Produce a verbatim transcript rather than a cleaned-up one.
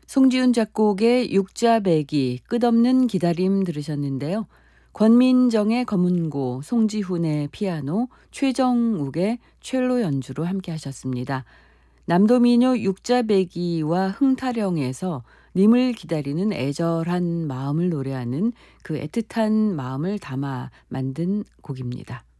송지훈 작곡의 육자배기 끝없는 기다림 들으셨는데요. 권민정의 검은고, 송지훈의 피아노, 최정욱의 첼로 연주로 함께 하셨습니다. 남도민요 육자배기와 흥타령에서 님을 기다리는 애절한 마음을 노래하는 그 애틋한 마음을 담아 만든 곡입니다.